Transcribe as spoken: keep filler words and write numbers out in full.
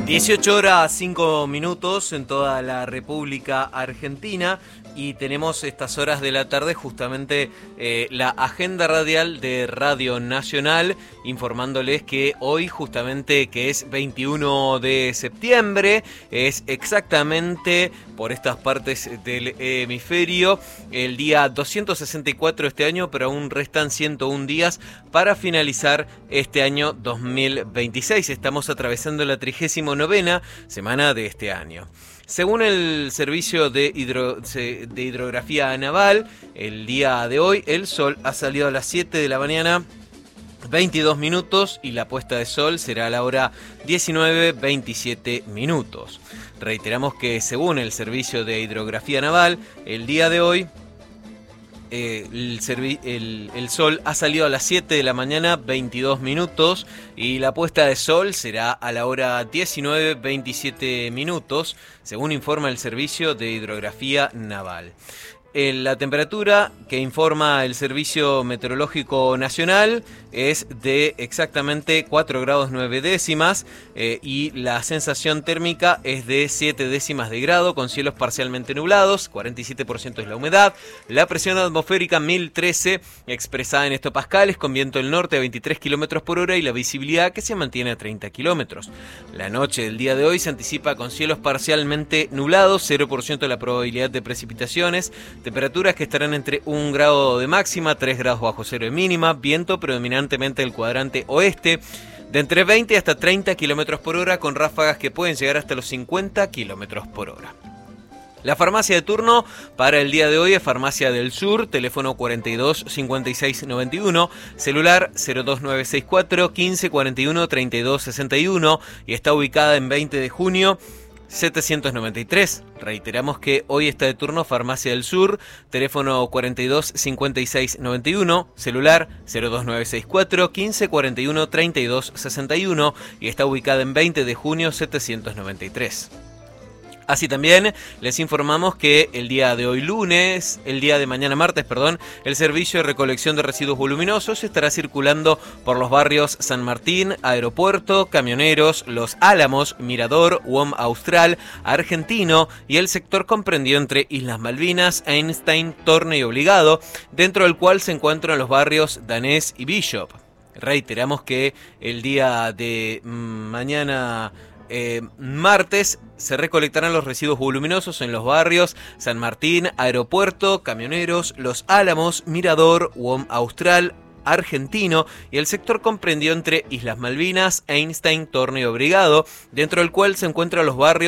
dieciocho horas cinco minutos en toda la República Argentina y tenemos estas horas de la tarde justamente eh, la agenda radial de Radio Nacional, informándoles que hoy justamente que es veintiuno de septiembre, es exactamente por estas partes del hemisferio el día doscientos sesenta y cuatro este año, pero aún restan ciento uno días para finalizar este año dos mil veintiséis. Estamos atravesando la trigésima novena semana de este año. Según el Servicio de, hidro, de Hidrografía Naval, el día de hoy el sol ha salido a las siete de la mañana, veintidós minutos, y la puesta de sol será a la hora diecinueve, veintisiete minutos. Reiteramos que según el Servicio de Hidrografía Naval, el día de hoy Eh, el, servi- el, el sol ha salido a las siete de la mañana, veintidós minutos, y la puesta de sol será a la hora diecinueve, veintisiete minutos, según informa el Servicio de Hidrografía Naval. En la temperatura que informa el Servicio Meteorológico Nacional es de exactamente cuatro grados nueve décimas eh, y la sensación térmica es de siete décimas de grado con cielos parcialmente nublados, cuarenta y siete por ciento es la humedad, la presión atmosférica mil trece expresada en hectopascales con viento del norte a veintitrés kilómetros por hora y la visibilidad que se mantiene a treinta kilómetros. La noche del día de hoy se anticipa con cielos parcialmente nublados, cero por ciento la probabilidad de precipitaciones, temperaturas que estarán entre un grado de máxima, tres grados bajo cero de mínima, viento predominantemente del cuadrante oeste, de entre veinte hasta treinta kilómetros por hora, con ráfagas que pueden llegar hasta los cincuenta kilómetros por hora. La farmacia de turno para el día de hoy es Farmacia del Sur, teléfono cuarenta y dos, cincuenta y seis noventa y uno, celular cero dos nueve seis cuatro, quince cuarenta y uno, treinta y dos sesenta y uno y está ubicada en veinte de junio, setecientos noventa y tres. Reiteramos que hoy está de turno Farmacia del Sur, teléfono cuarenta y dos, cincuenta y seis noventa y uno, celular cero dos nueve seis cuatro, quince cuarenta y uno, treinta y dos sesenta y uno y está ubicada en veinte de junio, setecientos noventa y tres. Así también les informamos que el día de hoy lunes, el día de mañana martes, perdón, el servicio de recolección de residuos voluminosos estará circulando por los barrios San Martín, Aeropuerto, Camioneros, Los Álamos, Mirador, U O M Austral, Argentino y el sector comprendido entre Islas Malvinas, Einstein, Torne y Obligado, dentro del cual se encuentran los barrios Danés y Bishop. Reiteramos que el día de mañana Eh, martes se recolectarán los residuos voluminosos en los barrios San Martín, Aeropuerto, Camioneros, Los Álamos, Mirador, U O M Austral, Argentino y el sector comprendido entre Islas Malvinas, Einstein, Torne y Obligado, dentro del cual se encuentran los barrios